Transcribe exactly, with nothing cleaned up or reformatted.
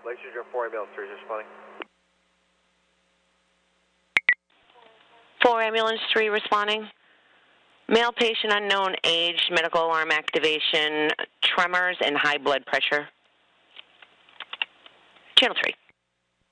Glacier four, ambulance three is responding. four, ambulance three responding. Male patient, unknown age, medical alarm activation, tremors, and high blood pressure. Channel three.